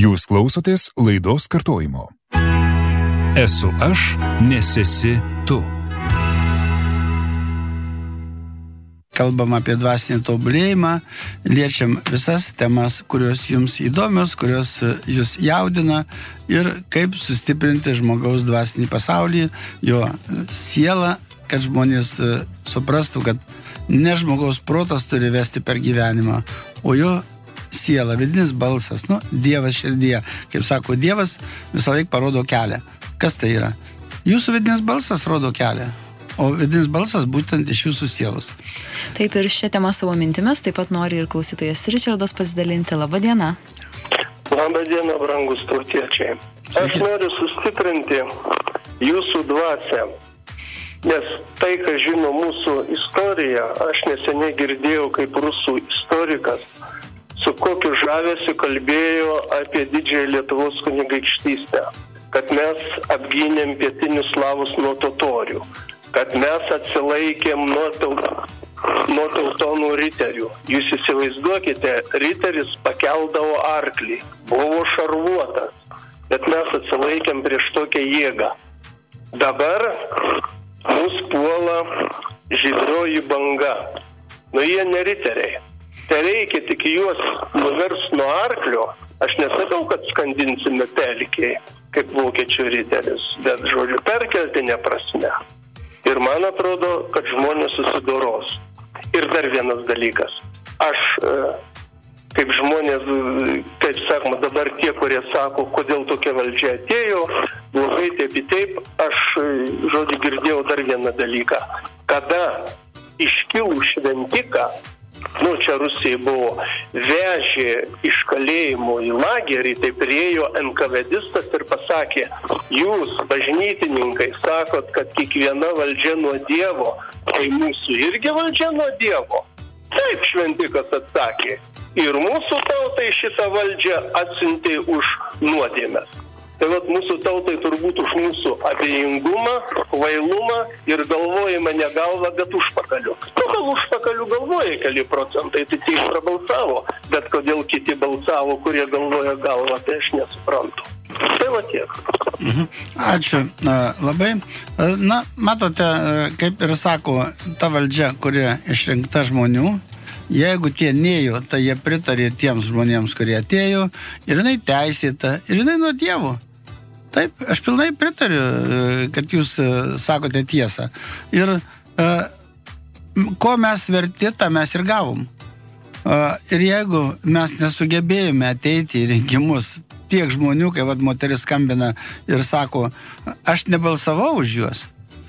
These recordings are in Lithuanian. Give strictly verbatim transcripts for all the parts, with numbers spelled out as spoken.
Jūs klausotės laidos kartojimo. Esu aš, nes esi tu. Kalbam apie dvasinį tobulėjimą, liečiam visas temas, kurios jums įdomios, kurios jūs jaudina ir kaip sustiprinti žmogaus dvasinį pasaulį, jo sielą, kad žmonės suprastų, kad ne žmogaus protas turi vesti per gyvenimą, o jo siela, vidinis balsas, nu, Dievas širdyje. Kaip sako, Dievas visą laiką parodo kelią. Kas tai yra? Jūsų vidinis balsas rodo kelią. O vidinis balsas būtent iš jūsų sielos. Taip, ir šią temą savo mintimis taip pat nori ir klausytojas Ričardas pasidalinti. Labą dieną. Labą dieną, brangus tautiečiai. Aš noriu sustiprinti jūsų dvasią, nes tai, ką žino mūsų istorija, aš neseniai girdėjau kaip rusų istorikas, su kokiu žavesiu kalbėjo apie didžiąją Lietuvos kunigaikštystę, kad mes apgynėm pietinius slavus nuo totorių, kad mes atsilaikėm nuo, taut, nuo tautonų riterių. Jūs įsivaizduokite, riteris pakeldavo arklį, buvo šarvuotas, bet mes atsilaikėm prieš tokią jėgą. Dabar mus puola žydroji banga. Nu, jie ne riteriai. Tai reikia tik juos nuvers nuo arklio. Aš nesakau, kad skandinsime pelkiai, kaip vokiečių riteris, bet žodžiu perkeltinė prasme. Ir man atrodo, kad žmonės susidoros. Ir dar vienas dalykas. Aš, kaip žmonės, kaip sakoma, dabar tie, kurie sako, kodėl tokia valdžia atėjo, blogai taip į taip, aš, žodžiu, girdėjau dar vieną dalyką. Kada iškilų šventiką, nu, čia Rusija buvo, vežė iš kalėjimo į lagerį, tai priėjo enkavedistas ir pasakė, jūs, bažnytininkai, sakot, kad kiekviena valdžia nuo Dievo, tai mūsų irgi valdžia nuo Dievo. Taip, šventikas atsakė. Ir mūsų tautai šitą valdžią atsiuntė už nuodėmes. Tai vat mūsų tautai turbūt už mūsų abejingumą, kvailumą ir galvojimą ne galvą, bet užpakaliu. Nu, gal užpakaliu galvoja keli procentai, tai tie prabalsavo, bet kodėl kiti balsavo, kurie galvoja galvą, tai aš nesuprantu. Tai va tiek. Mhm. Ačiū labai. Na, matote, kaip ir sako, ta valdžia, kuri išrinkta žmonių, jeigu tie nėjo, tai jie pritarė tiems žmonėms, kurie atėjo, ir jinai teisėta, ir jinai nuo Dievo. Taip, aš pilnai pritariu, kad jūs sakote tiesą. Ir ko mes verti, tą mes ir gavom. Ir jeigu mes nesugebėjome ateiti į rinkimus tiek žmonių, kai vat moteris skambina ir sako, aš nebalsavau už juos,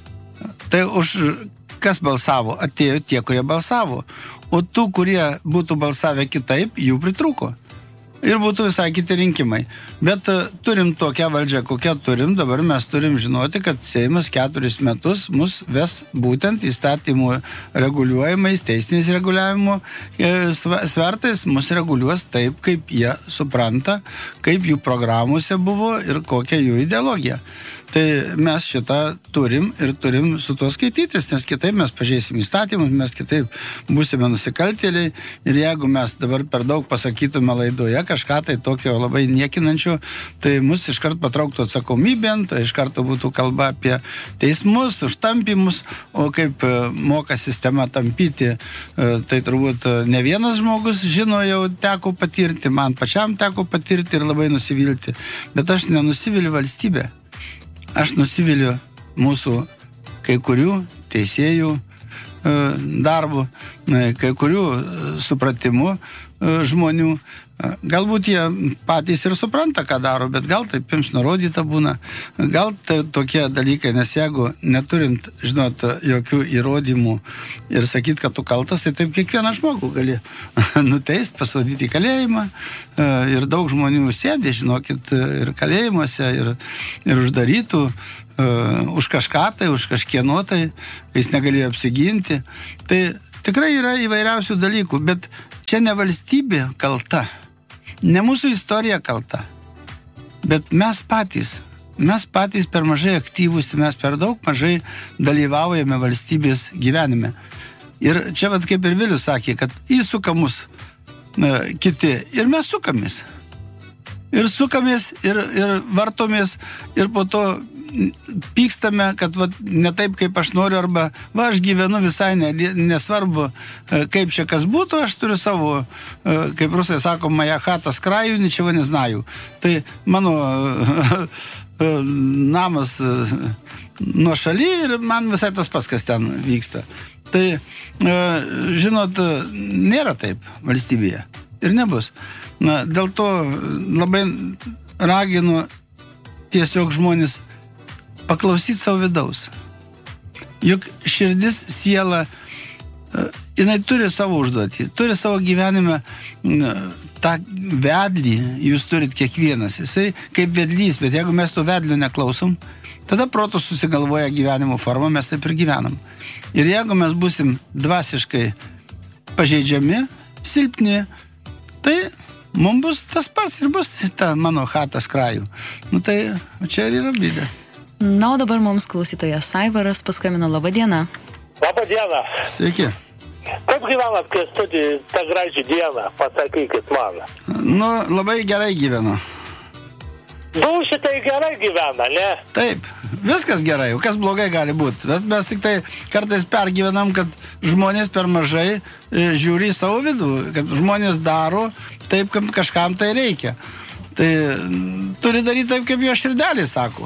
tai už kas balsavo? Atėjo tie, kurie balsavo. O tų, kurie būtų balsavę kitaip, jų pritrūko. Ir būtų visai kiti rinkimai. Bet uh, turim tokią valdžią, kokią turim. Dabar mes turim žinoti, kad Seimas keturis metus mus ves būtent įstatymų reguliuojamais, teisiniais reguliavimo e, svertais, mus reguliuos taip, kaip jie supranta, kaip jų programuose buvo ir kokia jų ideologija. Tai mes šitą turim ir turim su tuo skaitytis, nes kitaip mes pažeisim įstatymus, mes kitaip būsime nusikaltėliai ir jeigu mes dabar per daug pasakytume laidoje kažką tai tokio labai niekinančio, tai mus iškart patrauktų atsakomybėn, tai iškart būtų kalba apie teismus, užtampimus, o kaip moka sistema tampyti, tai turbūt ne vienas žmogus žino, jau teko patirti, man pačiam teko patirti ir labai nusivilti, bet aš nenusiviliu valstybę. Aš nusiviliu mūsų kai kurių teisėjų darbų, kai kurių supratimų žmonių. Galbūt jie patys ir supranta, ką daro, bet gal taip jums nurodyta būna. Gal tai tokie dalykai, nes jeigu neturint, žinot, jokių įrodymų ir sakyt, kad tu kaltas, tai taip kiekvieną žmogų gali nuteist, pasodyti į kalėjimą. Ir daug žmonių sėdi, žinokit, ir kalėjimuose, ir, ir uždarytų uh, už kažką tai, už kažkieno tai, kai jis negalėjo apsiginti. Tai tikrai yra įvairiausių dalykų, bet čia ne valstybė kalta. Ne mūsų istorija kalta, bet mes patys, mes patys per mažai aktyvūs, mes per daug mažai dalyvaujame valstybės gyvenime. Ir čia, vat, kaip ir Vilius sakė, kad įsuka mus e, kiti ir mes sukamės. ir sukamės, ir, ir vartomės, ir po to pykstame, kad va, ne taip, kaip aš noriu, arba va, aš gyvenu visai ne, nesvarbu, kaip čia kas būtų, aš turiu savo, kaip rusai sako, moja chata с краю, ничего не знаю. Tai mano namas nuo šaly ir man visai tas pats, kas ten vyksta. Tai, žinot, nėra taip valstybėje ir nebus. Na, dėl to labai raginu tiesiog žmonės paklausyti savo vidaus. Juk širdis, siela, jinai turi savo užduotį, turi savo gyvenime tą vedlį, jūs turit kiekvienas, jisai kaip vedlys, bet jeigu mes to vedlio neklausom, tada protas susigalvoja gyvenimo formą, mes taip ir gyvenam. Ir jeigu mes busim dvasiškai pažeidžiami, silpni, tai mums bus tas pats ir bus ta mano chata с краю. Nu tai čia ir yra bėda. Na, o dabar mums klausytojas Aivaras paskambino. Labą dieną. Labą dieną. Sveiki. Kaip gyvenat, kai studijai tą gražią dieną, pasakykit man. Nu, labai gerai gyvenu. Dūšį tai gerai gyvena, ne? Taip, viskas gerai, o kas blogai gali būti. Bet mes tik tai kartais pergyvenam, kad žmonės per mažai e, žiūri į savo vidų, kad žmonės daro taip, kaip kažkam tai reikia. Tai m, turi daryti taip, kaip jo širdelė sako.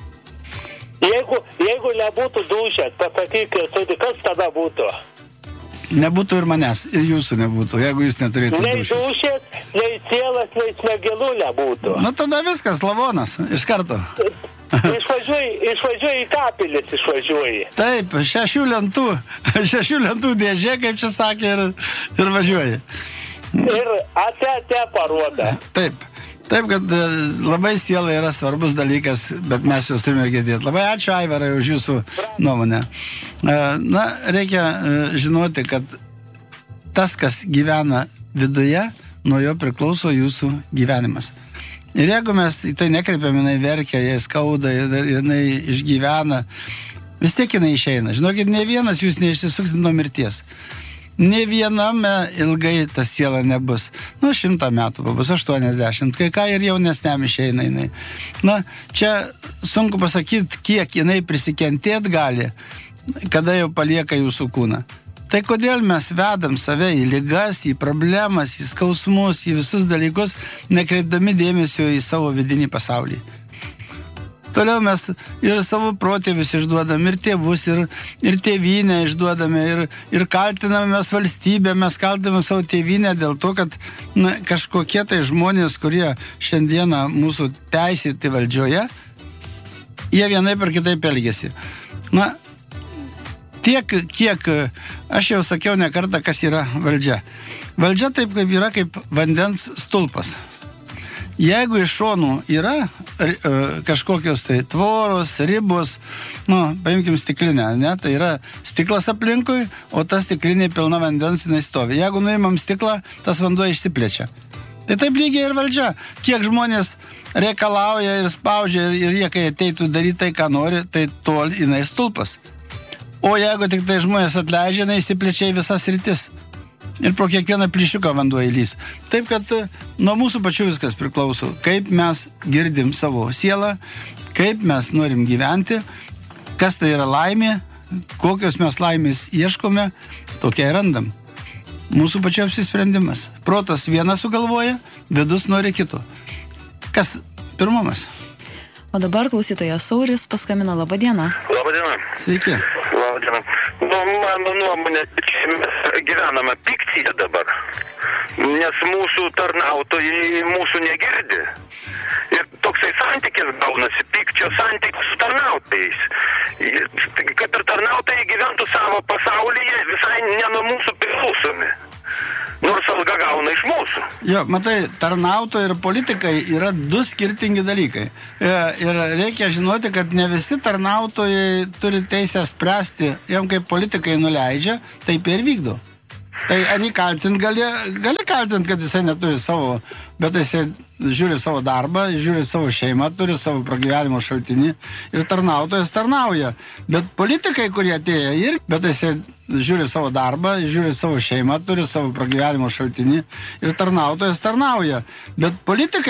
Jeigu, jeigu nebūtų dūšės, pasakykit, kas tada būtų? Nebūtų ir manęs, ir jūsų nebūtų, jeigu jūs neturėtų Nei dūšės. dūšės, nei sielas, nei smegelų nebūtų. Nu tada viskas, lavonas, iš karto. Išvažiuoji, išvažiuoji į kapilis, išvažiuoji. Taip, šešių lentų, šešių lentų dėžė, kaip čia sakė, ir, ir važiuoji. Ir ate, ate paruoda. Taip. Taip, kad labai siela yra svarbus dalykas, bet mes jūs turime girdėti. Labai ačiū, Aivarai, už jūsų nuomonę. Na, reikia žinoti, kad tas, kas gyvena viduje, nuo jo priklauso jūsų gyvenimas. Ir jeigu mes į tai nekreipiam, jinai verkia, jai skauda, jinai išgyvena, vis tiek jinai išeina. Žinokit, ne vienas jūs neišsisuksit nuo mirties. Ne viename ilgai ta siela nebus. Nu, šimtą metų pabus, aštuoniasdešimt, kai ką ir jaunesniam išeina jinai. Na, čia sunku pasakyti, kiek jinai prisikentėt gali, kada jau palieka jūsų kūną. Tai kodėl mes vedam save į ligas, į problemas, į skausmus, į visus dalykus, nekreipdami dėmesio į savo vidinį pasaulį. Toliau mes ir savo protėvius išduodam, ir tėvus, ir, ir tėvynę išduodame, ir, ir kaltiname mes valstybę, mes kaltiname savo tėvynę dėl to, kad na, kažkokie tai žmonės, kurie šiandieną mūsų teisėti valdžioje, jie vienaip ar kitaip elgiasi. Na, tiek, kiek, aš jau sakiau ne kartą, kas yra valdžia. Valdžia taip kaip yra kaip vandens stulpas. Jeigu iš šonų yra e, kažkokios tai tvoros, ribos, nu, paimkim stiklinę, ne, tai yra stiklas aplinkui, o ta stiklinė pilna vandens jinai stovi. Jeigu nuimam stiklą, tas vanduo išsiplečia. Tai taip lygiai ir valdžia. Kiek žmonės reikalauja ir spaudžia ir, ir jie, kai ateitų daryti tai, ką nori, tai tol jinai stulpas. O jeigu tik tai žmonės atleidžia, jinai išsiplečia į visas rytis. Ir pro kiekvieną plyšiuką vanduo įlys. Taip, kad nuo mūsų pačių viskas priklauso. Kaip mes girdim savo sielą, kaip mes norim gyventi, kas tai yra laimė, kokios mes laimės ieškome, tokia ir randam. Mūsų pačių apsisprendimas. Protas vienas sugalvoja, vidus nori kito. Kas pirmumas? O dabar klausytojas Sauris paskambino. Labą dieną. Labą dieną. Sveiki. Labą dieną. Nu, mano nuomonė, mes gyvename piktyje dabar, nes mūsų tarnautojai mūsų negirdi. Ir toksai santykis gaunasi, pykčio santykis su tarnautojais. Kad ir tarnautojai gyventų savo pasaulyje, visai ne nuo mūsų priklausomi. Nors alga gauna iš mūsų. Jo, matai, tarnautojai ir politikai yra du skirtingi dalykai. Ir reikia žinoti, kad ne visi tarnautojai turi teisę spręsti, jam kaip politikai nuleidžia, taip ir vykdo. Tai ar jį kaltint gali, gali kaltint, kad jisai neturi savo, bet jisai žiūri savo darbą, žiūri savo šeimą, turi savo pragyvenimo šaltinį ir tarnautojas tarnauja. Bet politikai, kurie atėjo ir, bet jisai žiūri savo darbą, žiūri savo šeimą, turi savo pragyvenimo šaltinį ir tarnautojas tarnauja. Bet politikai